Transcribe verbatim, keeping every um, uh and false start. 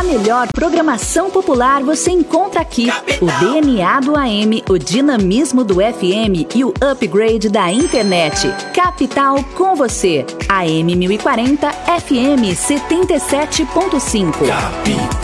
melhor programação popular você encontra aqui. O D N A do A M, o dinamismo do F M e o upgrade da internet. Capital com você. A M mil e quarenta, F M setenta e sete ponto cinco.